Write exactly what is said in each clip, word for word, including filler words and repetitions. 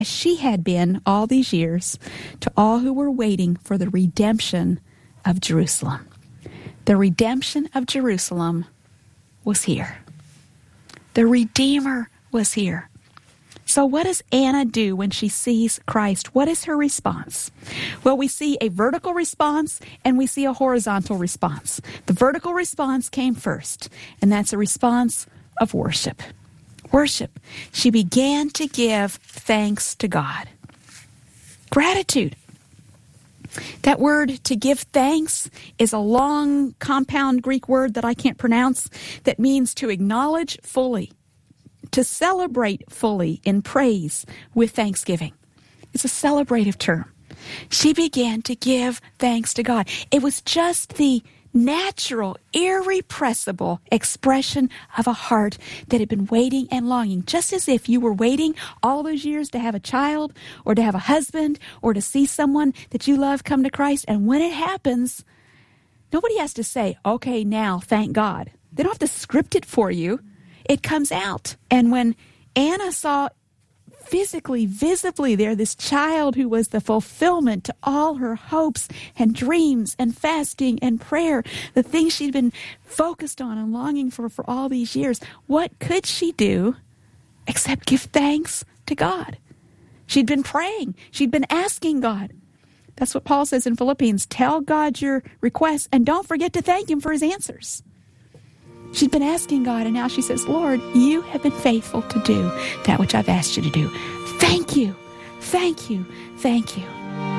she had been all these years to all who were waiting for the redemption of Jerusalem. The redemption of Jerusalem was here. The Redeemer was here. So what does Anna do when she sees Christ? What is her response? Well, we see a vertical response and we see a horizontal response. The vertical response came first, and that's a response of worship. Worship. She began to give thanks to God. Gratitude. That word to give thanks is a long compound Greek word that I can't pronounce that means to acknowledge fully, to celebrate fully in praise with thanksgiving. It's a celebrative term. She began to give thanks to God. It was just the natural, irrepressible expression of a heart that had been waiting and longing, just as if you were waiting all those years to have a child or to have a husband or to see someone that you love come to Christ. And when it happens, nobody has to say, okay, now, thank God. They don't have to script it for you. It comes out. And when Anna saw physically, visibly there, this child who was the fulfillment to all her hopes and dreams and fasting and prayer, the things she'd been focused on and longing for for all these years, what could she do except give thanks to God? She'd been praying. She'd been asking God. That's what Paul says in Philippians. Tell God your requests and don't forget to thank Him for His answers. She'd been asking God, and now she says, Lord, you have been faithful to do that which I've asked you to do. Thank you, thank you, thank you.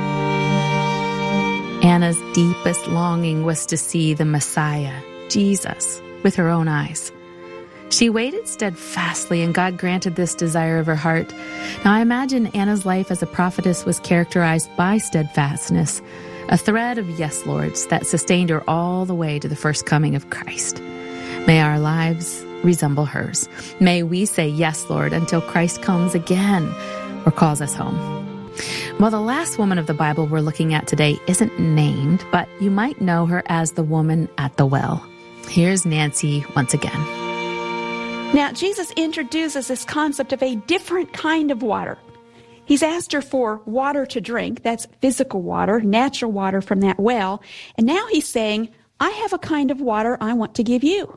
Anna's deepest longing was to see the Messiah, Jesus, with her own eyes. She waited steadfastly, and God granted this desire of her heart. Now, I imagine Anna's life as a prophetess was characterized by steadfastness, a thread of yes, Lords that sustained her all the way to the first coming of Christ. May our lives resemble hers. May we say yes, Lord, until Christ comes again or calls us home. Well, the last woman of the Bible we're looking at today isn't named, but you might know her as the woman at the well. Here's Nancy once again. Now, Jesus introduces this concept of a different kind of water. He's asked her for water to drink. That's physical water, natural water from that well. And now he's saying, I have a kind of water I want to give you.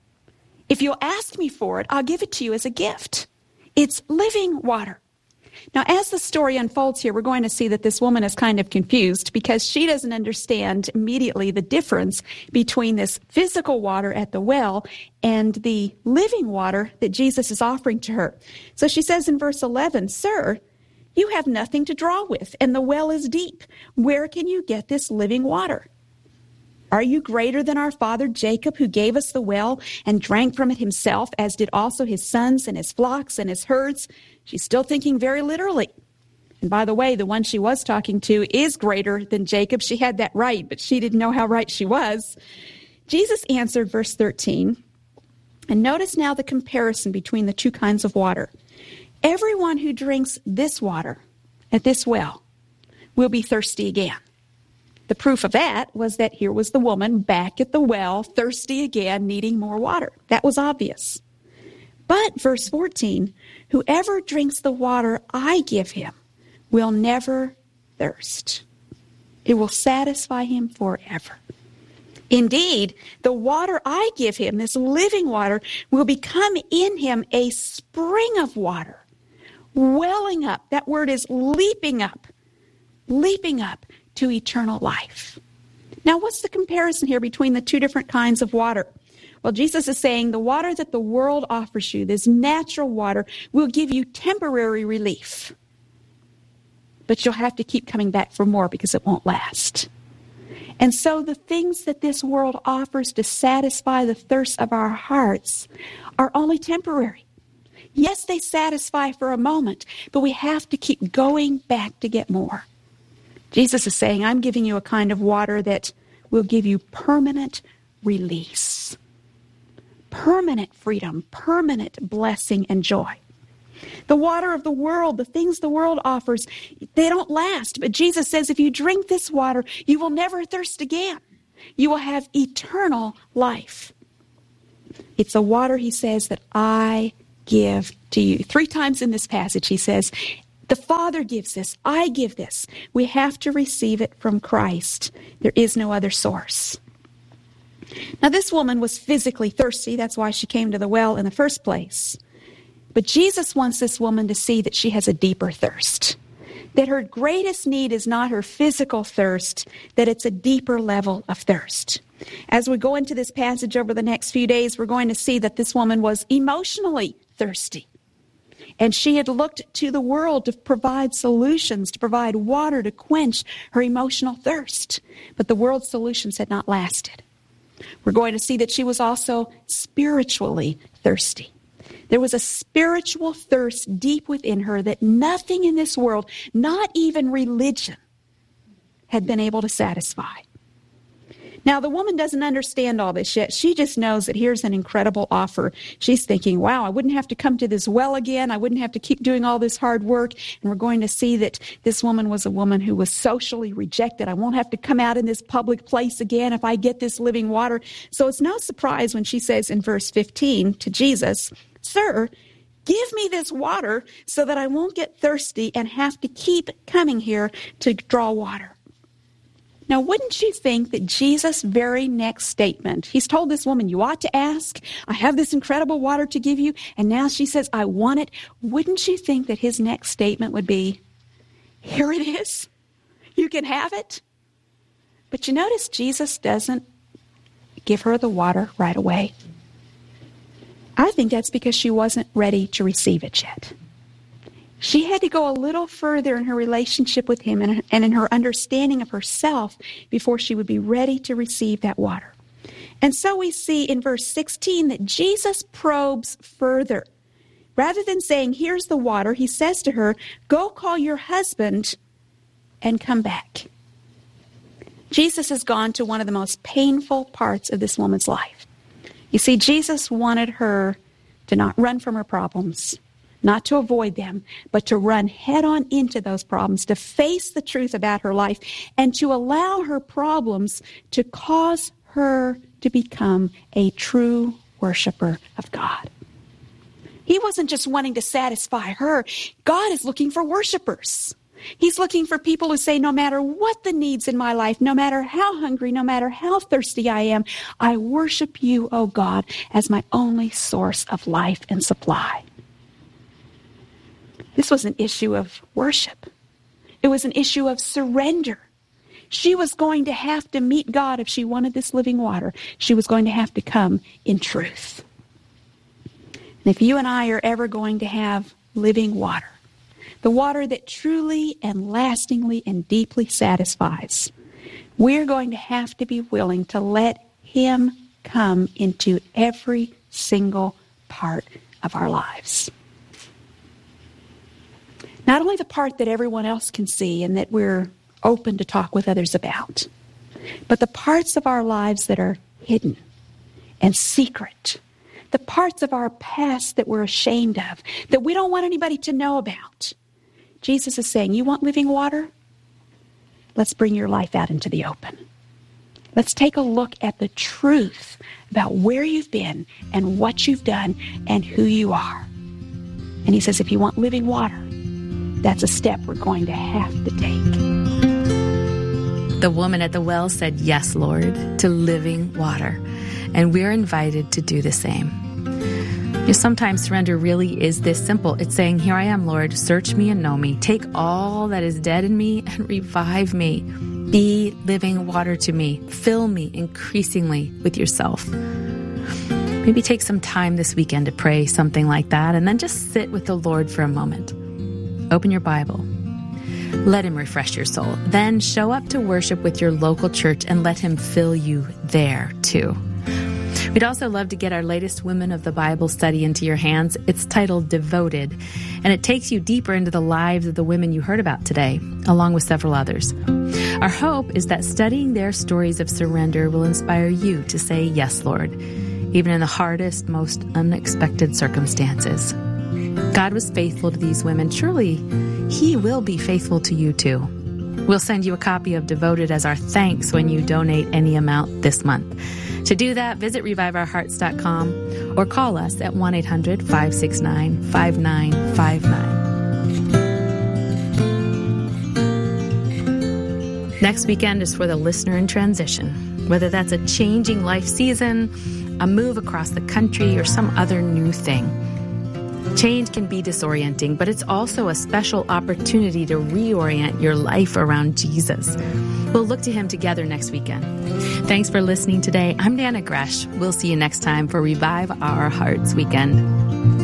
If you'll ask me for it, I'll give it to you as a gift. It's living water. Now, as the story unfolds here, we're going to see that this woman is kind of confused because she doesn't understand immediately the difference between this physical water at the well and the living water that Jesus is offering to her. So she says in verse eleven, Sir, you have nothing to draw with, and the well is deep. Where can you get this living water? Are you greater than our father Jacob, who gave us the well and drank from it himself, as did also his sons and his flocks and his herds? She's still thinking very literally. And by the way, the one she was talking to is greater than Jacob. She had that right, but she didn't know how right she was. Jesus answered, verse thirteen, and notice now the comparison between the two kinds of water. Everyone who drinks this water at this well will be thirsty again. The proof of that was that here was the woman back at the well, thirsty again, needing more water. That was obvious. But, verse fourteen, whoever drinks the water I give him will never thirst. It will satisfy him forever. Indeed, the water I give him, this living water, will become in him a spring of water, welling up. That word is leaping up, leaping up to eternal life. Now, what's the comparison here between the two different kinds of water? Well, Jesus is saying the water that the world offers you, this natural water, will give you temporary relief. But you'll have to keep coming back for more because it won't last. And so the things that this world offers to satisfy the thirst of our hearts are only temporary. Yes, they satisfy for a moment, but we have to keep going back to get more. Jesus is saying, I'm giving you a kind of water that will give you permanent release, permanent freedom, permanent blessing and joy. The water of the world, the things the world offers, they don't last. But Jesus says, if you drink this water, you will never thirst again. You will have eternal life. It's a water, he says, that I give to you. Three times in this passage, he says, The Father gives this. I give this. We have to receive it from Christ. There is no other source. Now, this woman was physically thirsty. That's why she came to the well in the first place. But Jesus wants this woman to see that she has a deeper thirst. That her greatest need is not her physical thirst, that it's a deeper level of thirst. As we go into this passage over the next few days, we're going to see that this woman was emotionally thirsty. And she had looked to the world to provide solutions, to provide water to quench her emotional thirst. But the world's solutions had not lasted. We're going to see that she was also spiritually thirsty. There was a spiritual thirst deep within her that nothing in this world, not even religion, had been able to satisfy. Now, the woman doesn't understand all this yet. She just knows that here's an incredible offer. She's thinking, wow, I wouldn't have to come to this well again. I wouldn't have to keep doing all this hard work. And we're going to see that this woman was a woman who was socially rejected. I won't have to come out in this public place again if I get this living water. So it's no surprise when she says in verse fifteen to Jesus, "Sir, give me this water so that I won't get thirsty and have to keep coming here to draw water." Now, wouldn't you think that Jesus' very next statement, he's told this woman, you ought to ask, I have this incredible water to give you, and now she says, I want it. Wouldn't you think that his next statement would be, here it is, you can have it? But you notice Jesus doesn't give her the water right away. I think that's because she wasn't ready to receive it yet. She had to go a little further in her relationship with him and, and in her understanding of herself before she would be ready to receive that water. And so we see in verse sixteen that Jesus probes further. Rather than saying, here's the water, he says to her, go call your husband and come back. Jesus has gone to one of the most painful parts of this woman's life. You see, Jesus wanted her to not run from her problems, not to avoid them, but to run head on into those problems, to face the truth about her life, and to allow her problems to cause her to become a true worshiper of God. He wasn't just wanting to satisfy her. God is looking for worshipers. He's looking for people who say, no matter what the needs in my life, no matter how hungry, no matter how thirsty I am, I worship you, oh God, as my only source of life and supply. This was an issue of worship. It was an issue of surrender. She was going to have to meet God if she wanted this living water. She was going to have to come in truth. And if you and I are ever going to have living water, the water that truly and lastingly and deeply satisfies, we're going to have to be willing to let him come into every single part of our lives. Not only the part that everyone else can see and that we're open to talk with others about, but the parts of our lives that are hidden and secret, the parts of our past that we're ashamed of, that we don't want anybody to know about. Jesus is saying, you want living water? Let's bring your life out into the open. Let's take a look at the truth about where you've been and what you've done and who you are. And he says, if you want living water, that's a step we're going to have to take. The woman at the well said, yes, Lord, to living water. And we're invited to do the same. You know, sometimes surrender really is this simple. It's saying, here I am, Lord, search me and know me. Take all that is dead in me and revive me. Be living water to me. Fill me increasingly with yourself. Maybe take some time this weekend to pray something like that, and then just sit with the Lord for a moment. Open your Bible. Let him refresh your soul. Then show up to worship with your local church and let him fill you there too. We'd also love to get our latest Women of the Bible study into your hands. It's titled Devoted, and it takes you deeper into the lives of the women you heard about today, along with several others. Our hope is that studying their stories of surrender will inspire you to say, yes, Lord, even in the hardest, most unexpected circumstances. God was faithful to these women. Surely he will be faithful to you too. We'll send you a copy of Devoted as our thanks when you donate any amount this month. To do that, visit revive our hearts dot com or call us at one eight hundred five six nine five nine five nine. Next weekend is for the listener in transition, whether that's a changing life season, a move across the country, or some other new thing. Change can be disorienting, but it's also a special opportunity to reorient your life around Jesus. We'll look to him together next weekend. Thanks for listening today. I'm Dana Gresh. We'll see you next time for Revive Our Hearts Weekend.